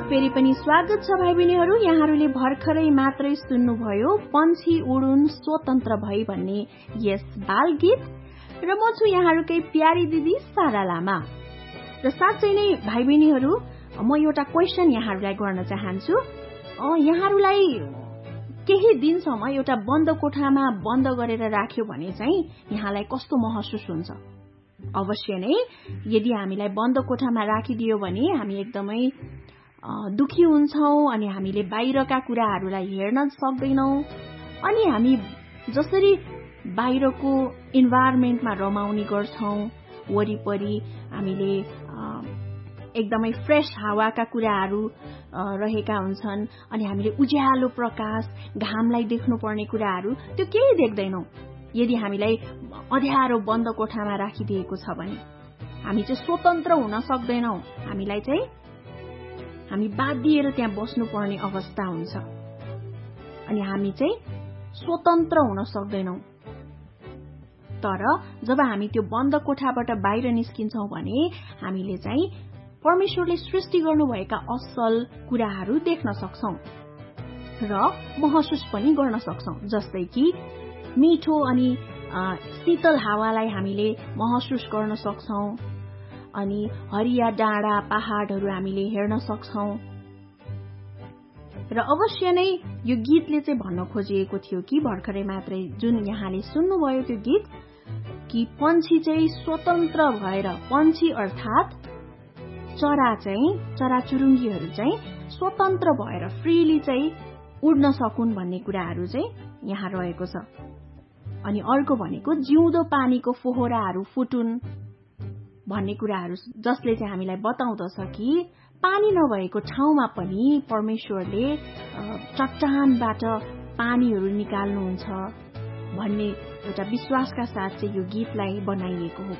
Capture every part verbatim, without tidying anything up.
फेरि पनि स्वागत छ भाइ बहिनीहरू। यहाँहरूले भर्खरै मात्रै सुन्नुभयो पन्छी उडुन स्वतन्त्र भई भन्ने यस बाल गीत र म छु यहाँहरूकै प्यारी दिदी सारा लामा। र साँच्चै नै भाइ बहिनीहरू, म एउटा क्वेशन यहाँहरूलाई गर्न चाहन्छु। यहाँहरूलाई केही दिनसम्म एउटा बन्द कोठामा बन्द गरेर राख्यो भने चाहिँ यहाँलाई कस्तो महसुस हुन्छ? अवश्य नै यदि हामीलाई बन्द कोठामा राखिदियो भने हामी एकदमै दुखी हुन्छौं अनि हामीले बाहिरका कुराहरूलाई हेर्न सक्दैनौं। अनि हामी जसरी बाहिरको इन्भाइरोमेन्टमा रमाउने गर्छौं, वरिपरि हामीले एकदमै फ्रेश हावाका कुराहरू रहेका हुन्छन् अनि हामीले उज्यालो प्रकाश, घामलाई देख्नुपर्ने कुराहरू त्यो केही देख्दैनौं। यदि हामीलाई अँध्यारो बन्द कोठामा राखिदिएको छ भने हामी चाहिँ स्वतन्त्र हुन सक्दैनौं। हामीलाई चाहिँ हामी बाधिएर त्यहाँ बस्नुपर्ने अवस्था हुन्छ अनि हामी चाहिँ स्वतन्त्र हुन सक्दैनौं। तर जब हामी त्यो बन्द कोठाबाट बाहिर निस्किन्छौं भने हामीले चाहिँ परमेश्वरले सृष्टि गर्नुभएका असल कुराहरू देख्न सक्छौं र महसुस पनि गर्न सक्छौं। जस्तै कि मिठो अनि शीतल हावालाई हामीले महसुस गर्न सक्छौं अनि हरिया डाँडा पहाडहरू हामीले हेर्न सक्छौं। र अवश्य नै यो गीतले चाहिँ भन्न खोजिएको थियो कि भर्खरै मात्रै जुन यहाँले सुन्नुभयो त्यो गीत कि पन्छी चाहिँ स्वतन्त्र भएर, पन्छी अर्थात चरा चाहिँ चराचुरुङ्गीहरू चाहिँ स्वतन्त्र भएर फ्रीली चाहिँ उड्न सकुन् भन्ने कुराहरू चाहिँ यहाँ रहेको छ। अनि अर्को भनेको जिउँदो पानीको फोहराहरू फुटुन् भन्ने कुराहरू, जसले चाहिँ हामीलाई बताउँदछ कि पानी नभएको ठाउँमा पनि परमेश्वरले चट्टानबाट पानीहरू निकाल्नुहुन्छ भन्ने एउटा विश्वासका साथ चाहिँ यो गीतलाई बनाइएको हो।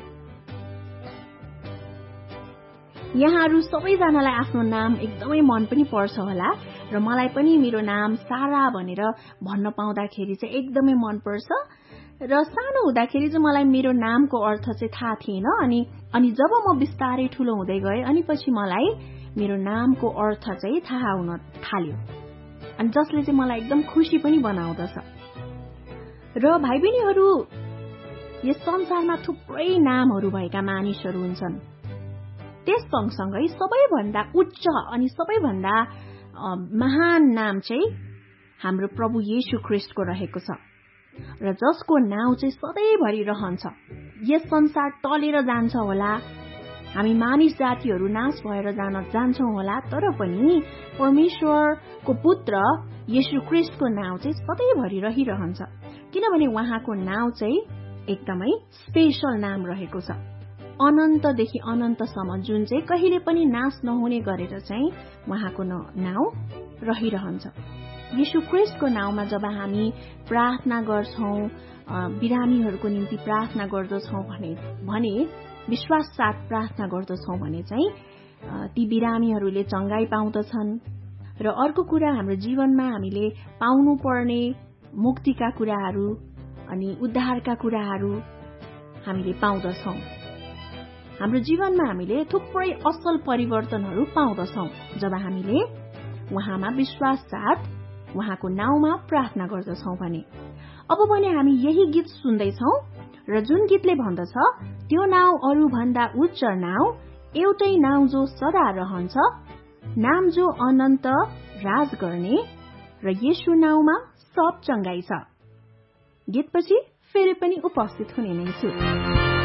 यहाँहरू सबैजनालाई आफ्नो नाम एकदमै मन पनि पर्छ होला र मलाई पनि मेरो नाम सारा भनेर भन्न पाउँदाखेरि चाहिँ एकदमै मन पर्छ। र सानो हुँदाखेरि चाहिँ मलाई मेरो नामको अर्थ चाहिँ थाहा थिएन अनि अनि जब म बिस्तारै ठुलो हुँदै गएँ अनि पछि मलाई मेरो नामको अर्थ चाहिँ थाहा हुन थाल्यो अनि जसले चाहिँ मलाई एकदम खुसी पनि बनाउँदछ। र भाइ बहिनीहरू, यस संसारमा थुप्रै नामहरू भएका मानिसहरू हुन्छन्। त्यस सँगसँगै सबैभन्दा उच्च अनि सबैभन्दा महान नाम चाहिँ हाम्रो प्रभु येशू ख्रीष्टको रहेको छ र जसको नाउँ चाहिँ सधैँभरि रहन्छ। यस संसार टलेर जान्छ होला, हामी मानिस जातिहरू नाश भएर जान जान्छौं होला, तर पनि परमेश्वरको पुत्र येशू ख्रीष्टको नाउँ चाहिँ सधैँभरि रहिरहन्छ किनभने उहाँको नाउँ चाहिँ एकदमै स्पेशल नाम रहेको छ। अनन्तदेखि अनन्तसम्म जुन चाहिँ कहिले पनि नाश नहुने गरेर चाहिँ उहाँको नाउँ रहिरहन्छ। येशू ख्रीष्टको नाउँमा जब हामी प्रार्थना गर्छौं, बिरामीहरूको निम्ति प्रार्थना गर्दछौं भने भने विश्वास साथ प्रार्थना गर्दछौं भने चाहिँ ती बिरामीहरूले चंगाई पाउँदछन्। र अर्को कुरा, हाम्रो जीवनमा हामीले पाउनु पर्ने मुक्तिका कुराहरू अनि उद्धारका कुराहरू हामीले पाउँदछौं। हाम्रो जीवनमा हामीले थुप्रै असल परिवर्तनहरू पाउँदछौं जब हामीले उहाँमा विश्वास साथ उहाँको नाउँमा प्रार्थना गर्दछौं भने। अब भने हामी यही गीत सुन्दैछौं र जुन गीतले भन्दछ त्यो नाउँ अरू भन्दा उच्च नाउँ, एउटै नाउँ जो सदा रहन्छ, नाम जो अनन्त राज गर्ने र येशू नाउँमा सब चंगाई छ। गीतपछि फेरि पनि उपस्थित हुने नै छु।